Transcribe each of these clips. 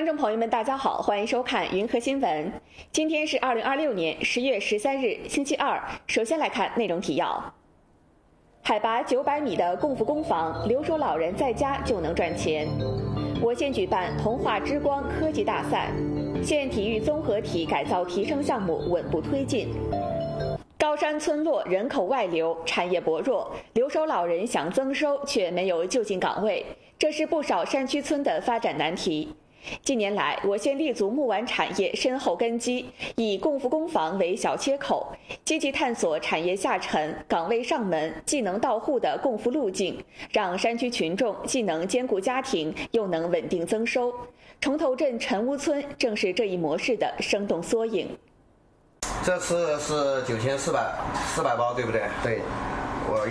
观众朋友们，大家好，欢迎收看云和新闻。今天是2026年10月13日，星期二。首先来看内容提要：海拔900米的共福工房，留守老人在家就能赚钱。我县举办童话之光科技大赛，县体育综合体改造提升项目稳步推进。高山村落人口外流，产业薄弱，留守老人想增收却没有就近岗位，这是不少山区村的发展难题。近年来，我县立足木碗产业深厚根基，以共福工房为小切口，积极探索产业下沉、岗位上门、技能到户的共福路径，让山区群众既能兼顾家庭，又能稳定增收。崇头镇陈屋村正是这一模式的生动缩影。 这次是9400包，对不对？对，我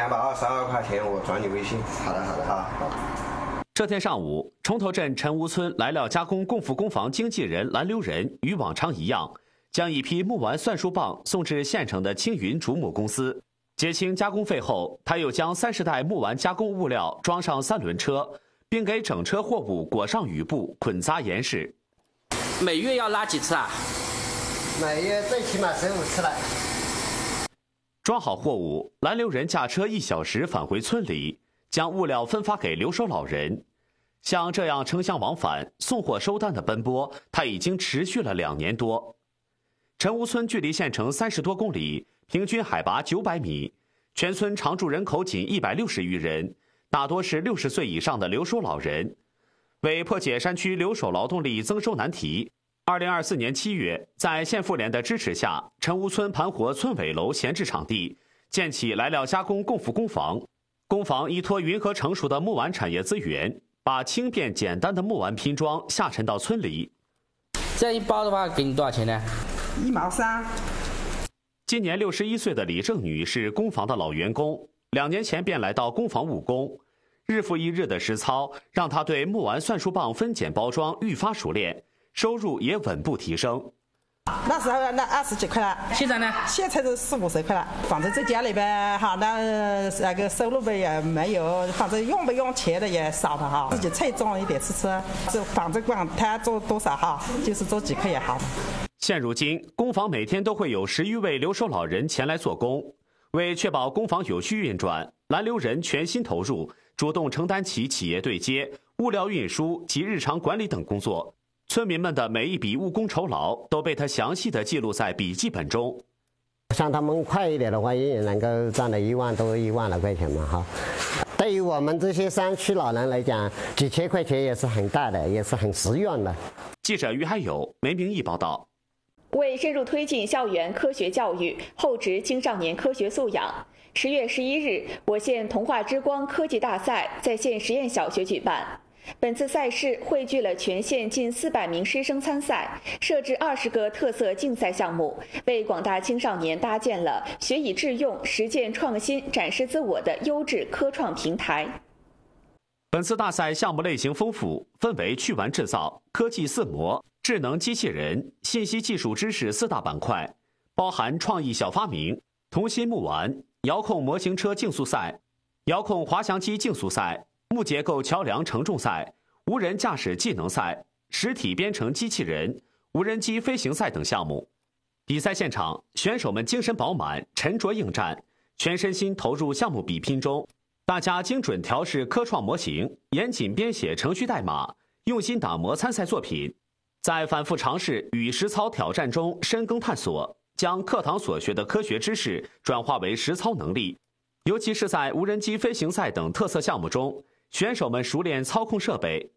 1222块钱，我转你微信。好的啊。 这天上午，崇头镇陈屋村来料加工共福工房经纪人蓝留人与往常一样，将一批木丸算术棒送至县城的青云竹母公司。结清加工费后，他又将30袋木丸加工物料装上3轮车，并给整车货物裹上雨布，捆扎严实。 每月要拉几次啊？ 每月最起码15次了。 装好货物，蓝留人驾车1小时返回村里，将物料分发给留守老人。像这样城乡往返、送货收单的奔波，他已经持续了2年多。陈屋村距离县城30多公里，平均海拔900米，全村常住人口仅160余人，大多是60岁以上的留守老人。为破解山区留守劳动力增收难题，2024年7月，在县妇联的支持下，陈屋村盘活村委楼闲置场地，建起来料加工共福工房。工房依托云和成熟的木碗产业资源，把轻便简单的木碗拼装下沉到村里。 这样一包的话，给你多少钱呢 ？1毛3。 今年61岁的李正女是工房的老员工，2年前便来到工房务工，日复一日的实操让她对木丸算术棒分拣包装愈发熟练，收入也稳步提升。 那时候那20几块了， 现在呢？ 现在都40、50块了。反正在家里边哈，那个收入呗也没有，反正用不用钱的也少了哈。自己菜种一点吃，就反正管他做多少哈，就是做几块也好。 现如今，工房每天都会有10余位留守老人前来做工。为确保工房有序运转，蓝留人全心投入，主动承担起企业对接、物料运输及日常管理等工作。村民们的每一笔务工酬劳都被他详细地记录在笔记本中。 像他们快一点的话，也能够赚了1万多、1万来块钱嘛哈。对于我们这些山区老人来讲，几千块钱也是很大的，也是很实用的。 记者于海友，梅明义报道。 为深入推进校园科学教育，厚植青少年科学素养，10月11日，我县童话之光科技大赛在县实验小学举办。本次赛事汇聚了全县近400名师生参赛，设置20个特色竞赛项目，为广大青少年搭建了学以致用、实践创新、展示自我的优质科创平台。 本次大赛项目类型丰富，分为趣玩制造、科技四模、智能机器人、信息技术知识4大板块，包含创意小发明、童心木玩、遥控模型车竞速赛、遥控滑翔机竞速赛、木结构桥梁承重赛、无人驾驶技能赛、实体编程机器人、无人机飞行赛等项目。比赛现场，选手们精神饱满、沉着应战，全身心投入项目比拼中。大家精准调试科创模型，严谨编写程序代码，用心打磨参赛作品，在反复尝试与实操挑战中深耕探索，将课堂所学的科学知识转化为实操能力。尤其是在无人机飞行赛等特色项目中，选手们熟练操控设备，